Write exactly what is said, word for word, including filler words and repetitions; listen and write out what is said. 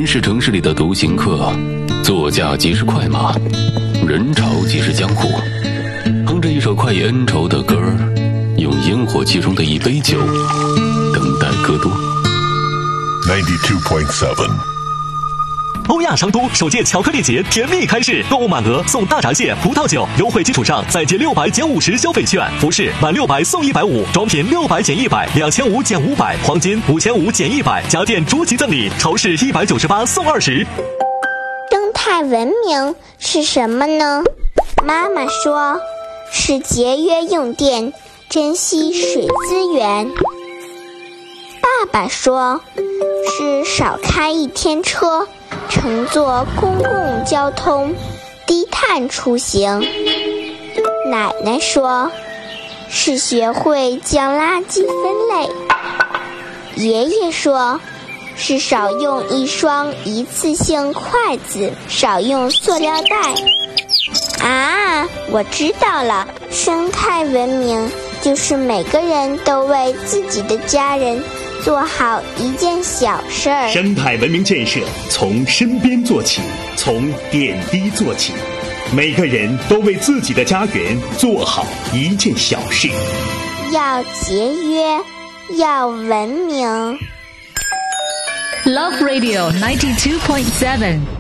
是城市里的独行客，作家即是快马，人潮即是江湖。哼着一首快意恩仇的歌儿，用烟火气中的一杯酒，等待戈多。 ninety-two point seven。 欧亚商都首届巧克力节甜蜜开市，购物满额送大闸蟹、葡萄酒，优惠基础上再接六百减五十消费券。服饰满六百送一百五，装品六百减一百，两千五减五百，黄金五千五减一百，家电逐级赠礼，超市一百九十八送二十。 生态文明是什么呢？妈妈说，是节约用电，珍惜水资源。爸爸说，是少开一天车，乘坐公共交通，低碳出行。奶奶说，是学会将垃圾分类。爷爷说，是少用一双一次性筷子，少用塑料袋。啊，我知道了，生态文明就是每个人都为自己的家人做好一件小事儿。 生态文明建设从身边做起，从点滴做起，每个人都为自己的家园做好一件小事。 要节约，要文明。 Love Radio ninety-two point seven